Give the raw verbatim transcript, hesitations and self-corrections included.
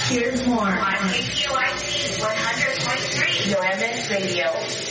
Here's more on K Q I C one hundred point three, Your M S Radio.